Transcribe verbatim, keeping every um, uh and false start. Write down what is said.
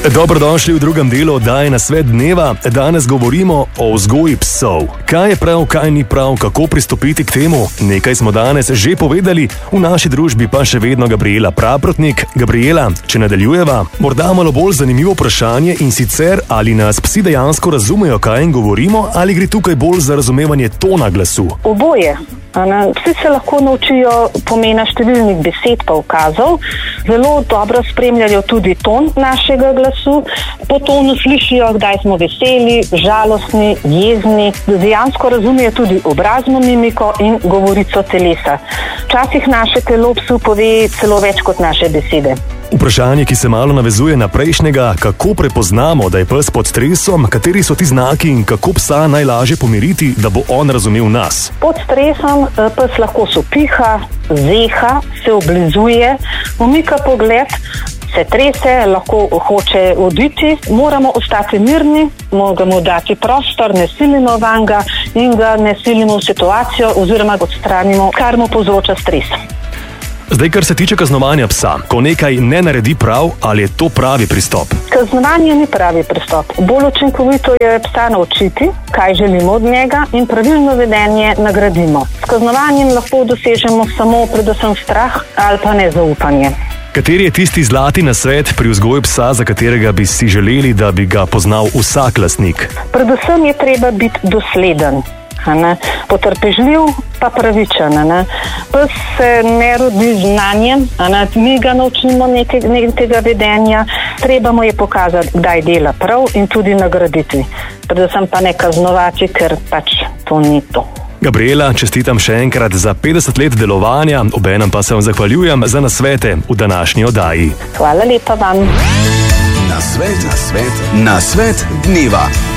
Dobrodošli v drugem delu oddaje Na svet dneva. Danes govorimo o vzgoji psov. Kaj je prav, kaj ni prav, kako pristopiti k temu? Nekaj smo danes že povedali, v naši družbi pa še vedno Gabriela Praprotnik. Gabriela, če nadaljujeva, morda malo bolj zanimivo vprašanje, in sicer, ali nas psi dejansko razumejo, kaj jim govorimo, ali gre tukaj bolj za razumevanje tona glasu? Oboje. Psi se lahko naučijo pomena številnih besed pa ukazov, zelo dobro spremljajo tudi ton našega glasu, po tonu slišijo, kdaj smo veseli, žalostni, jezni, dejansko razumejo tudi obrazno mimiko in govorico telesa. Včasih naše telo psu pove celo več kot naše besede. Vprašanje, ki se malo navezuje na prejšnjega, kako prepoznamo, da je pes pod stresom, kateri so ti znaki in kako psa najlažje pomiriti, da bo on razumel nas? Pod stresom pes lahko sopiha, zeha, se oblizuje, umika pogled, se trese, lahko hoče oditi, moramo ostati mirni, moramo dati prostor, ne silimo vanga in ga ne silimo v situacijo oziroma odstranimo, kar mu povzroča stres. Zdaj, kar se tiče kaznovanja psa, ko nekaj ne naredi prav, ali je to pravi pristop? Kaznovanje ni pravi pristop. Bolj učinkovito je psa naučiti, kaj želimo od njega, in pravilno vedenje nagradimo. S kaznovanjem lahko dosežemo samo predvsem strah ali pa nezaupanje. Kateri je tisti zlati nasvet pri vzgoji psa, za katerega bi si želeli, da bi ga poznal vsak lastnik? Predvsem je treba biti dosleden. Ne, potrpežljiv pa pravičen. Ne. Pes se ne rodi z znanjem, ne, mi ga naučimo nekaj, nekega vedenja, treba mu je pokazati, kdaj dela prav, in tudi nagraditi. Predvsem pa ne kaznovati, ker pač to ni to. Gabriela, čestitam še enkrat za petdeset let delovanja, obenem pa se vam zahvaljujem za nasvete v današnji oddaji. Hvala lepa vam. Na svet, na svet, na svet dneva.